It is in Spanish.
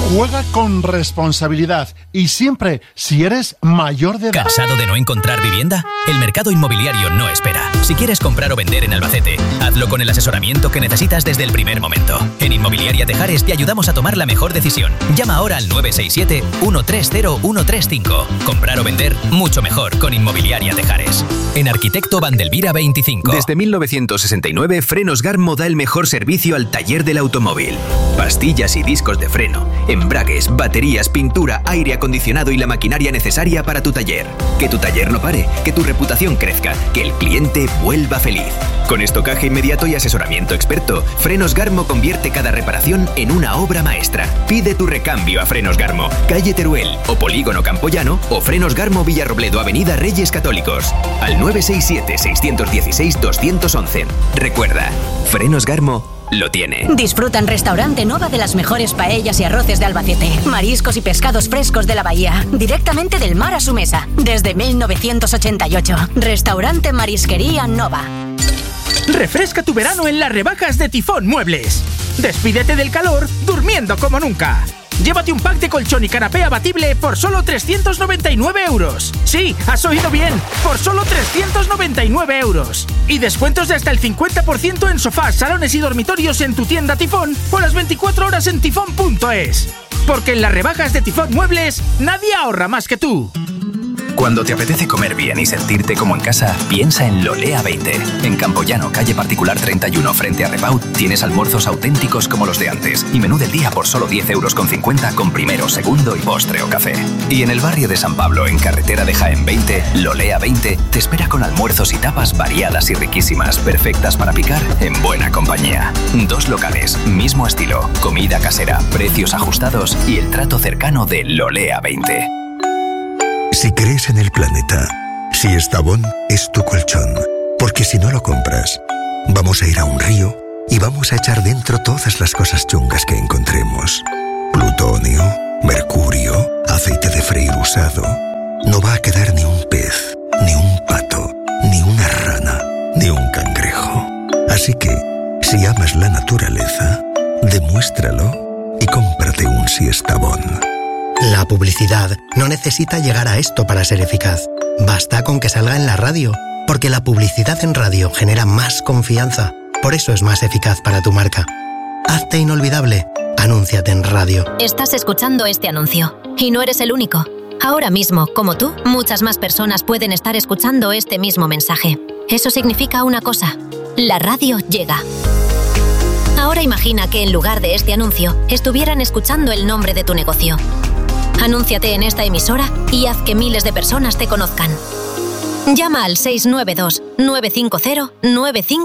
Juega con responsabilidad y siempre si eres mayor de edad. ¿Cansado de no encontrar vivienda? El mercado inmobiliario no espera. Si quieres comprar o vender en Albacete, hazlo con el asesoramiento que necesitas desde el primer momento. En Inmobiliaria Tejares te ayudamos a tomar la mejor decisión. Llama ahora al 967-130-135. Comprar o vender, mucho mejor con Inmobiliaria Tejares. En Arquitecto Vandelvira 25. Desde 1969, Frenos Garmo da el mejor servicio al taller del automóvil. Pastillas y discos de freno, embragues, baterías, pintura, aire acondicionado y la maquinaria necesaria para tu taller. Que tu taller no pare, que tu reputación crezca, que el cliente vuelva feliz. Con estocaje inmediato y asesoramiento experto, Frenos Garmo convierte cada reparación en una obra maestra. Pide tu recambio a Frenos Garmo, calle Teruel o Polígono Campoyano o Frenos Garmo Villarrobledo, avenida Reyes Católicos. Al 967-616-211. Recuerda, Frenos Garmo lo tiene. Disfruta en Restaurante Nova de las mejores paellas y arroces de Albacete. Mariscos y pescados frescos de la bahía, directamente del mar a su mesa, desde 1988. Restaurante Marisquería Nova. Refresca tu verano en las rebajas de Tifón Muebles. Despídete del calor durmiendo como nunca. Llévate un pack de colchón y canapé abatible por solo 399 euros. Sí, has oído bien, por solo 399 euros. Y descuentos de hasta el 50% en sofás, salones y dormitorios en tu tienda Tifón o las 24 horas en tifón.es. Porque en las rebajas de Tifón Muebles, nadie ahorra más que tú. Cuando te apetece comer bien y sentirte como en casa, piensa en Lolea 20. En Campoyano, calle Particular 31, frente a Repaut, tienes almuerzos auténticos como los de antes y menú del día por solo 10,50 euros con primero, segundo y postre o café. Y en el barrio de San Pablo, en carretera de Jaén 20, Lolea 20 te espera con almuerzos y tapas variadas y riquísimas, perfectas para picar en buena compañía. 2 locales, mismo estilo, comida casera, precios ajustados y el trato cercano de Lolea 20. Si crees en el planeta, Si Estabón es tu colchón. Porque si no lo compras, vamos a ir a un río y vamos a echar dentro todas las cosas chungas que encontremos. Plutonio, mercurio, aceite de freír usado. No va a quedar ni un pez, ni un pato, ni una rana, ni un cangrejo. Así que, si amas la naturaleza, demuéstralo y cómprate un Siestabón. La publicidad no necesita llegar a esto para ser eficaz. Basta con que salga en la radio, porque la publicidad en radio genera más confianza. Por eso es más eficaz para tu marca. Hazte inolvidable. Anúnciate en radio. Estás escuchando este anuncio y no eres el único. Ahora mismo, como tú, muchas más personas pueden estar escuchando este mismo mensaje. Eso significa una cosa: la radio llega. Ahora imagina que en lugar de este anuncio estuvieran escuchando el nombre de tu negocio. Anúnciate en esta emisora y haz que miles de personas te conozcan. Llama al 692 950 95